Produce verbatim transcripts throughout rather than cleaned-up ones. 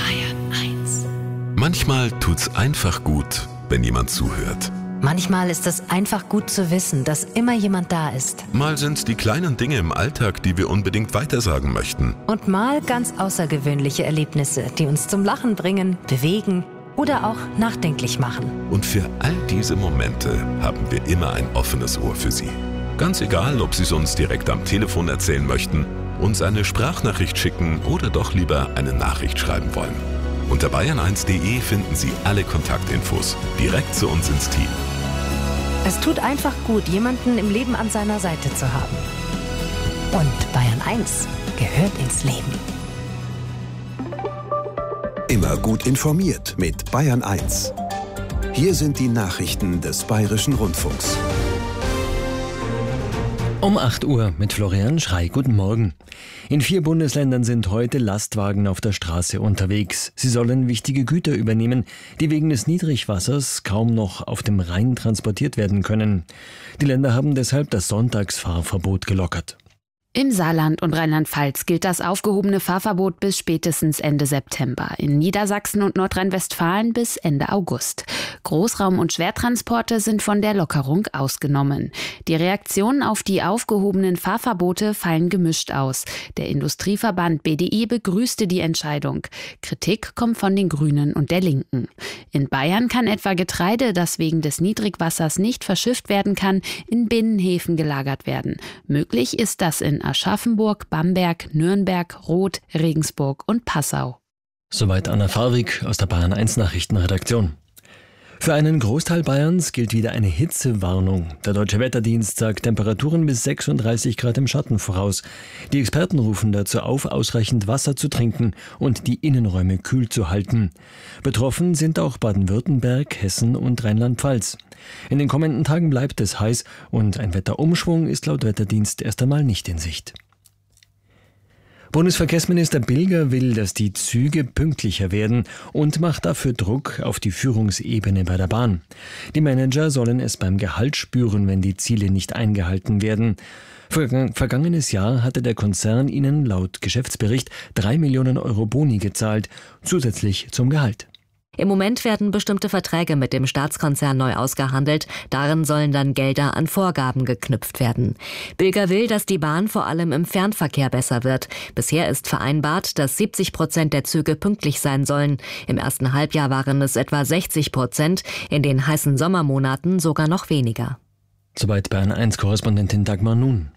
Bayern eins. Manchmal tut's einfach gut, wenn jemand zuhört. Manchmal ist es einfach gut zu wissen, dass immer jemand da ist. Mal sind's die kleinen Dinge im Alltag, die wir unbedingt weitersagen möchten. Und mal ganz außergewöhnliche Erlebnisse, die uns zum Lachen bringen, bewegen oder auch nachdenklich machen. Und für all diese Momente haben wir immer ein offenes Ohr für Sie. Ganz egal, ob Sie es uns direkt am Telefon erzählen möchten, uns eine Sprachnachricht schicken oder doch lieber eine Nachricht schreiben wollen. Unter bayern eins punkt de finden Sie alle Kontaktinfos direkt zu uns ins Team. Es tut einfach gut, jemanden im Leben an seiner Seite zu haben. Und Bayern eins gehört ins Leben. Immer gut informiert mit Bayern eins. Hier sind die Nachrichten des Bayerischen Rundfunks. Um acht Uhr mit Florian Schrei. Guten Morgen. In vier Bundesländern sind heute Lastwagen auf der Straße unterwegs. Sie sollen wichtige Güter übernehmen, die wegen des Niedrigwassers kaum noch auf dem Rhein transportiert werden können. Die Länder haben deshalb das Sonntagsfahrverbot gelockert. Im Saarland und Rheinland-Pfalz gilt das aufgehobene Fahrverbot bis spätestens Ende September, in Niedersachsen und Nordrhein-Westfalen bis Ende August. Großraum- und Schwertransporte sind von der Lockerung ausgenommen. Die Reaktionen auf die aufgehobenen Fahrverbote fallen gemischt aus. Der Industrieverband B D I begrüßte die Entscheidung. Kritik kommt von den Grünen und der Linken. In Bayern kann etwa Getreide, das wegen des Niedrigwassers nicht verschifft werden kann, in Binnenhäfen gelagert werden. Möglich ist das in Aschaffenburg, Bamberg, Nürnberg, Roth, Regensburg und Passau. Soweit Anna Farwig aus der Bayern eins Nachrichtenredaktion. Für einen Großteil Bayerns gilt wieder eine Hitzewarnung. Der Deutsche Wetterdienst sagt Temperaturen bis sechsunddreißig Grad im Schatten voraus. Die Experten rufen dazu auf, ausreichend Wasser zu trinken und die Innenräume kühl zu halten. Betroffen sind auch Baden-Württemberg, Hessen und Rheinland-Pfalz. In den kommenden Tagen bleibt es heiß und ein Wetterumschwung ist laut Wetterdienst erst einmal nicht in Sicht. Bundesverkehrsminister Bilger will, dass die Züge pünktlicher werden und macht dafür Druck auf die Führungsebene bei der Bahn. Die Manager sollen es beim Gehalt spüren, wenn die Ziele nicht eingehalten werden. Vergangenes Jahr hatte der Konzern ihnen laut Geschäftsbericht drei Millionen Euro Boni gezahlt, zusätzlich zum Gehalt. Im Moment werden bestimmte Verträge mit dem Staatskonzern neu ausgehandelt. Darin sollen dann Gelder an Vorgaben geknüpft werden. Bilger will, dass die Bahn vor allem im Fernverkehr besser wird. Bisher ist vereinbart, dass siebzig Prozent der Züge pünktlich sein sollen. Im ersten Halbjahr waren es etwa sechzig Prozent, in den heißen Sommermonaten sogar noch weniger. Soweit Bayern eins Korrespondentin Dagmar Nun.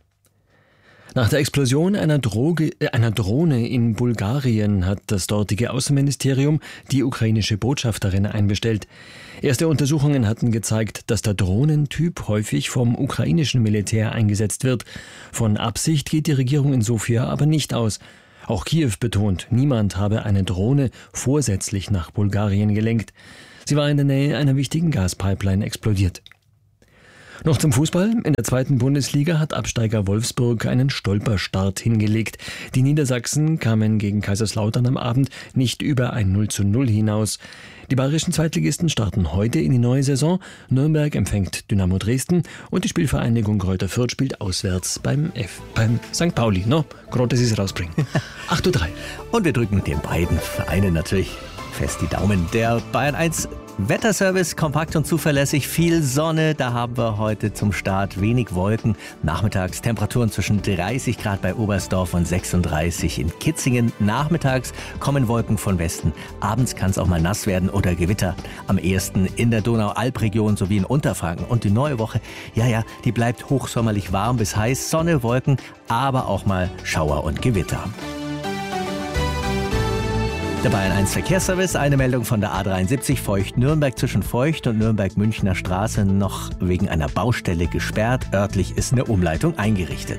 Nach der Explosion einer, Droge, äh, einer Drohne in Bulgarien hat das dortige Außenministerium die ukrainische Botschafterin einbestellt. Erste Untersuchungen hatten gezeigt, dass der Drohnentyp häufig vom ukrainischen Militär eingesetzt wird. Von Absicht geht die Regierung in Sofia aber nicht aus. Auch Kiew betont, niemand habe eine Drohne vorsätzlich nach Bulgarien gelenkt. Sie war in der Nähe einer wichtigen Gaspipeline explodiert. Noch zum Fußball. In der zweiten Bundesliga hat Absteiger Wolfsburg einen Stolperstart hingelegt. Die Niedersachsen kamen gegen Kaiserslautern am Abend nicht über ein null zu null hinaus. Die bayerischen Zweitligisten starten heute in die neue Saison. Nürnberg empfängt Dynamo Dresden und die Spielvereinigung Greuther Fürth spielt auswärts beim F, beim Sankt Pauli. No, gerade, dass sie es rausbringen. acht Uhr drei. Und wir drücken den beiden Vereinen natürlich fest die Daumen. Der Bayern eins Wetterservice, kompakt und zuverlässig, viel Sonne. Da haben wir heute zum Start wenig Wolken. Nachmittags Temperaturen zwischen dreißig Grad bei Oberstdorf und sechsunddreißig in Kitzingen. Nachmittags kommen Wolken von Westen. Abends kann es auch mal nass werden oder Gewitter. Am ehesten in der Donau-Alp-Region sowie in Unterfranken. Und die neue Woche, ja, ja, die bleibt hochsommerlich warm bis heiß. Sonne, Wolken, aber auch mal Schauer und Gewitter. Der Bayern eins Verkehrsservice, eine Meldung von der A dreiundsiebzig Feucht-Nürnberg zwischen Feucht und Nürnberg-Münchner Straße noch wegen einer Baustelle gesperrt. Örtlich ist eine Umleitung eingerichtet.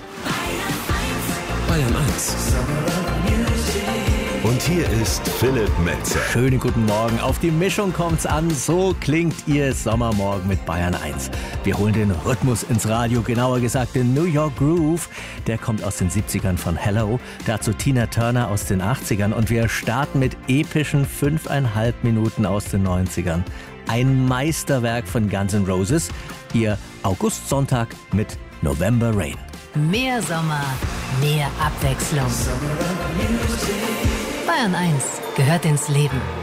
Bayern eins. Und hier ist Philipp Metzer. Schönen guten Morgen. Auf die Mischung kommt's an. So klingt Ihr Sommermorgen mit Bayern eins. Wir holen den Rhythmus ins Radio, genauer gesagt den New York Groove. Der kommt aus den siebzigern von Hello, dazu Tina Turner aus den achtzigern und wir starten mit epischen fünfeinhalb Minuten aus den neunzigern. Ein Meisterwerk von Guns N' Roses. Ihr Augustsonntag mit November Rain. Mehr Sommer, mehr Abwechslung. Bayern eins. gehört ins Leben.